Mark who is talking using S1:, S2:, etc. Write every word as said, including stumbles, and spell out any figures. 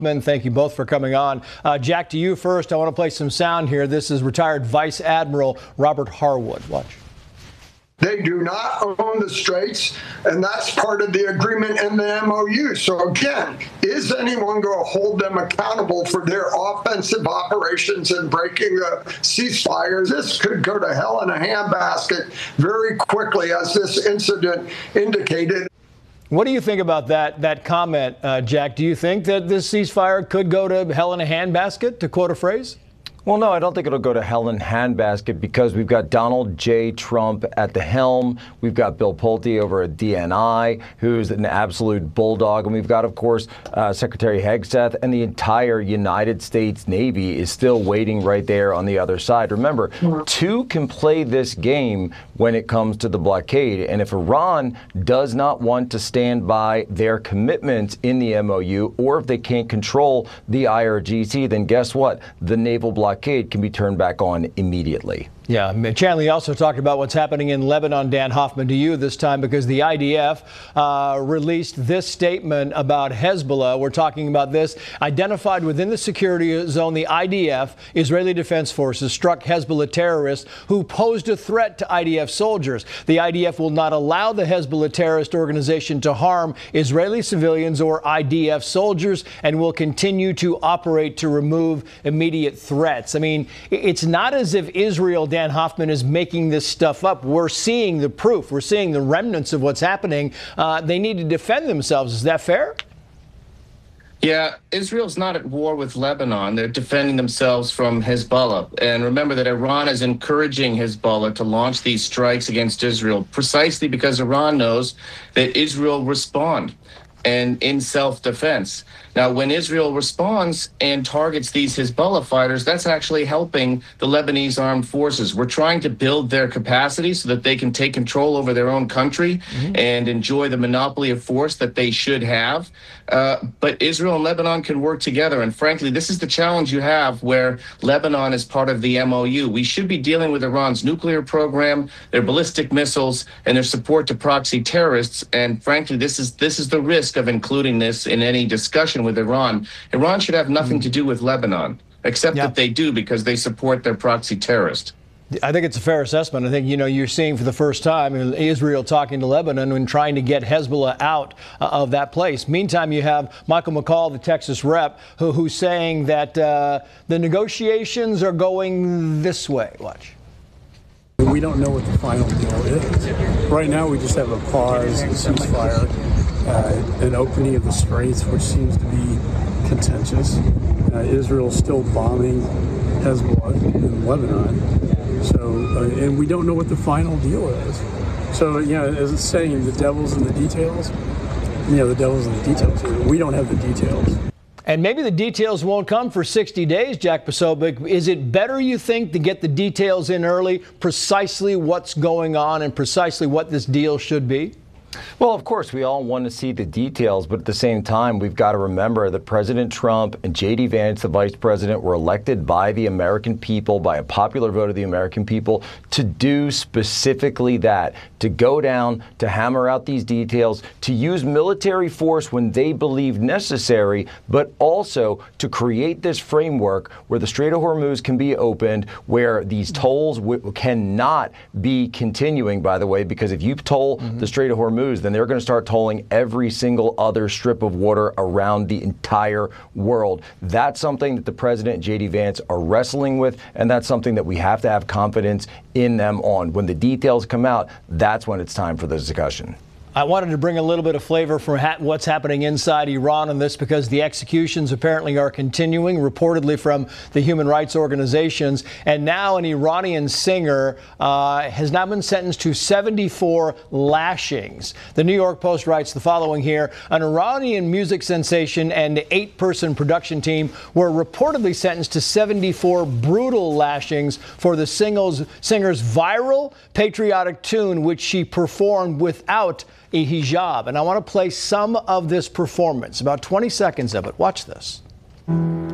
S1: Thank you both for coming on. Uh, Jack, to you first. I want to play some sound here. This is retired Vice Admiral Robert Harwood. Watch.
S2: They do not own the straits, and that's part of the agreement in the M O U. So again, is anyone going to hold them accountable for their offensive operations and breaking the ceasefires? This could go to hell in a handbasket very quickly, as this incident indicated.
S1: What do you think about that that comment, uh, Jack? Do you think that this ceasefire could go to hell in a handbasket, to quote a phrase?
S3: Well, no, I don't think it'll go to hell in a handbasket because we've got Donald J. Trump at the helm. We've got Bill Pulte over at D N I, who's an absolute bulldog. And we've got, of course, uh, Secretary Hegseth, and the entire United States Navy is still waiting right there on the other side. Remember, two can play this game when it comes to the blockade. And if Iran does not want to stand by their commitments in the M O U, or if they can't control the I R G C, then guess what? The naval blockade blockade can be turned back on immediately.
S1: Yeah, Chanley also talked about what's happening in Lebanon. Dan Hoffman, to you this time, because the I D F uh, released this statement about Hezbollah. We're talking about this. Identified within the security zone, the I D F, Israeli Defense Forces, struck Hezbollah terrorists who posed a threat to I D F soldiers. The I D F will not allow the Hezbollah terrorist organization to harm Israeli civilians or I D F soldiers, and will continue to operate to remove immediate threats. I mean, it's not as if Israel, Dan Hoffman, is making this stuff up. We're seeing the proof. We're seeing the remnants of what's happening. Uh, they need to defend themselves. Is that fair?
S4: Yeah, Israel's not at war with Lebanon. They're defending themselves from Hezbollah. And remember that Iran is encouraging Hezbollah to launch these strikes against Israel precisely because Iran knows that Israel will respond and in self-defense. Now, when Israel responds and targets these Hezbollah fighters, that's actually helping the Lebanese armed forces. We're trying to build their capacity so that they can take control over their own country mm-hmm. and enjoy the monopoly of force that they should have. Uh, but Israel and Lebanon can work together. And frankly, this is the challenge you have where Lebanon is part of the M O U. We should be dealing with Iran's nuclear program, their ballistic missiles, and their support to proxy terrorists. And frankly, this is this is the risk of including this in any discussion with Iran. Iran should have nothing to do with Lebanon, except yeah. that they do because they support their proxy terrorist.
S1: I think it's a fair assessment. I think, you know, you're seeing for the first time Israel talking to Lebanon and trying to get Hezbollah out uh, of that place. Meantime, you have Michael McCaul, the Texas rep, who, who's saying that uh, the negotiations are going this way. Watch.
S5: We don't know what the final deal is. Right now, we just have a pause, a ceasefire, uh, an opening of the straits, which seems to be contentious. Uh, Israel's still bombing Hezbollah in Lebanon. So, uh, and we don't know what the final deal is. So, you know, as it's saying, the devil's in the details. You know, the devil's in the details. We don't have the details.
S1: And maybe the details won't come for sixty days, Jack Posobiec. Is it better, you think, to get the details in early, precisely what's going on and precisely what this deal should be?
S3: Well, of course, we all want to see the details, but at the same time, we've got to remember that President Trump and J D Vance, the vice president, were elected by the American people, by a popular vote of the American people, to do specifically that, to go down, to hammer out these details, to use military force when they believe necessary, but also to create this framework where the Strait of Hormuz can be opened, where these tolls w- cannot be continuing, by the way, because if you toll mm-hmm. the Strait of Hormuz, then they're going to start tolling every single other strip of water around the entire world. That's something that the president and J D Vance are wrestling with, and that's something that we have to have confidence in them on. When the details come out, that's when it's time for the discussion.
S1: I wanted to bring a little bit of flavor for ha- what's happening inside Iran on this, because the executions apparently are continuing, reportedly from the human rights organizations. And now an Iranian singer uh, has now been sentenced to seventy-four lashings. The New York Post writes the following here. An Iranian music sensation and eight-person production team were reportedly sentenced to seventy-four brutal lashings for the singer's, singer's viral patriotic tune, which she performed without a hijab. And I want to play some of this performance, about twenty seconds of it. Watch this.